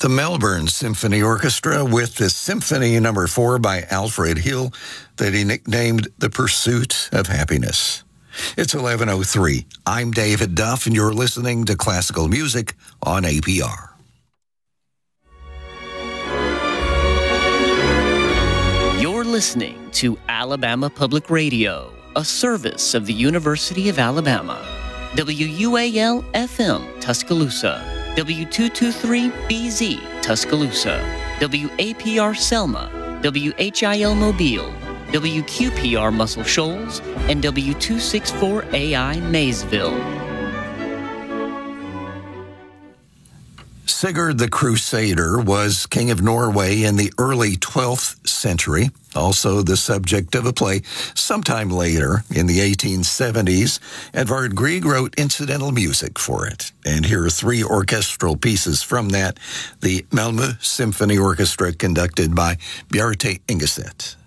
The Melbourne Symphony Orchestra with the Symphony No. 4 by Alfred Hill that he nicknamed The Pursuit of Happiness. It's 11:03. I'm David Duff, and you're listening to Classical Music on APR. You're listening to Alabama Public Radio, a service of the University of Alabama. WUAL-FM Tuscaloosa, W223BZ Tuscaloosa, WAPR Selma, WHIL Mobile, WQPR Muscle Shoals, and W264AI Maysville. Sigurd the Crusader was king of Norway in the early 12th century, also the subject of a play sometime later in the 1870s. Edvard Grieg wrote incidental music for it. And here are three orchestral pieces from that: the Malmö Symphony Orchestra conducted by Bjarte Ingeset.